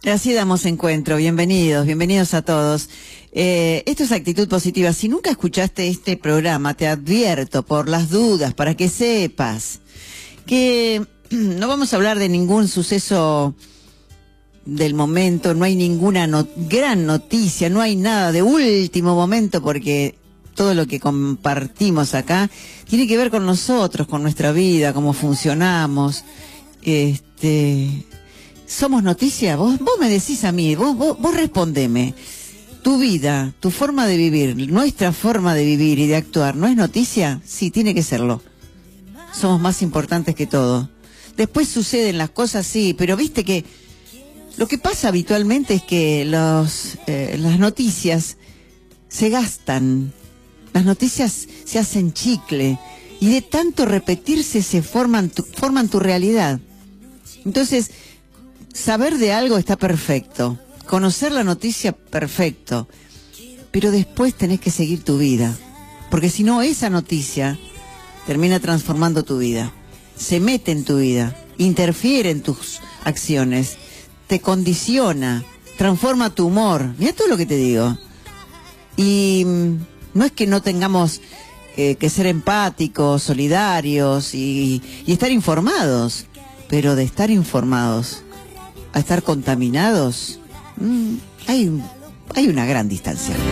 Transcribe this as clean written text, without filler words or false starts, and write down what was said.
Así damos encuentro. Bienvenidos, bienvenidos a todos. Esto es Actitud Positiva. Si nunca escuchaste este programa, te advierto por las dudas, para que sepas que no vamos a hablar de ningún suceso del momento, no hay ninguna gran noticia, no hay nada de último momento, porque todo lo que compartimos acá tiene que ver con nosotros, con nuestra vida, cómo funcionamos. ¿Somos noticia? Vos me decís a mí, vos respondeme. Tu vida, tu forma de vivir, nuestra forma de vivir y de actuar, ¿no es noticia? Sí, tiene que serlo. Somos más importantes que todo. Después suceden las cosas, sí, pero viste que lo que pasa habitualmente es que las noticias se gastan, las noticias se hacen chicle y de tanto repetirse se forman tu realidad. Entonces, saber de algo está perfecto, conocer la noticia perfecto, pero después tenés que seguir tu vida, porque si no esa noticia termina transformando tu vida, se mete en tu vida, interfiere en tus acciones, te condiciona, transforma tu humor. Mira todo lo que te digo. Y no es que no tengamos que ser empáticos, solidarios y estar informados, pero de estar informados a estar contaminados, hay una gran distancia.